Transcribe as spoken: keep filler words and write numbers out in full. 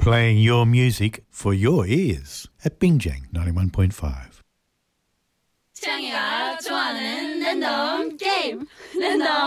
playing your music for your ears at Bingjang ninety-one point five. 창이가 좋아하는 랜덤 게임 랜덤